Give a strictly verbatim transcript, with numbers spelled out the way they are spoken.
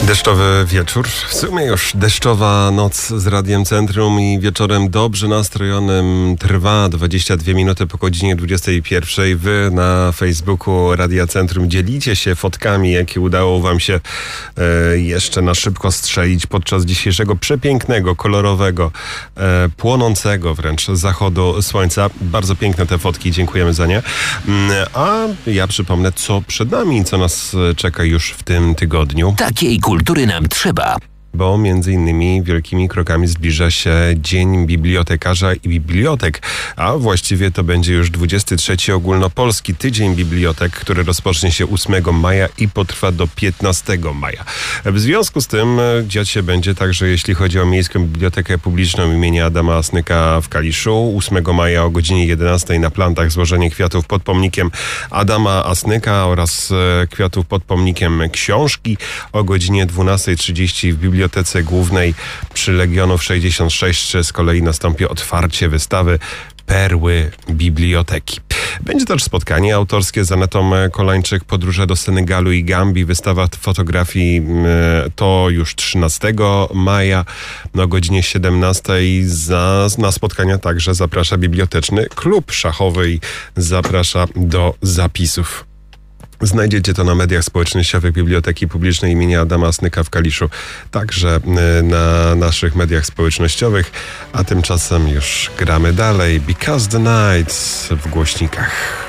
Deszczowy wieczór, w sumie już deszczowa noc z Radiem Centrum i wieczorem dobrze nastrojonym trwa dwadzieścia dwie minuty po godzinie dwudziestej pierwszej. Wy na Facebooku Radia Centrum dzielicie się fotkami, jakie udało wam się e, jeszcze na szybko strzelić podczas dzisiejszego przepięknego, kolorowego, e, płonącego wręcz zachodu słońca. Bardzo piękne te fotki, dziękujemy za nie. A ja przypomnę, co przed nami, co nas czeka już w tym tygodniu. Takiej kultury nam trzeba. Bo między innymi wielkimi krokami zbliża się Dzień Bibliotekarza i Bibliotek, a właściwie to będzie już dwudziesty trzeci ogólnopolski Tydzień Bibliotek, który rozpocznie się ósmego maja i potrwa do piętnastego maja. W związku z tym dziać się będzie także, jeśli chodzi o Miejską Bibliotekę Publiczną imienia Adama Asnyka w Kaliszu. ósmego maja o godzinie jedenastej na plantach złożenie kwiatów pod pomnikiem Adama Asnyka oraz kwiatów pod pomnikiem książki. O godzinie dwunastej trzydzieści w Bibliotece Bibliotece Głównej przy Legionów sześćdziesiąt sześć z kolei nastąpi otwarcie wystawy Perły Biblioteki. Będzie też spotkanie autorskie z Anetą Kolańczyk, podróże do Senegalu i Gambii, wystawa fotografii to już trzynastego maja o godzinie siedemnastej. Za, na spotkania także zaprasza Biblioteczny Klub Szachowy i zaprasza do zapisów. Znajdziecie to na mediach społecznościowych Biblioteki Publicznej imienia Adama Asnyka w Kaliszu, także na naszych mediach społecznościowych, a tymczasem już gramy dalej. Because the Night w głośnikach.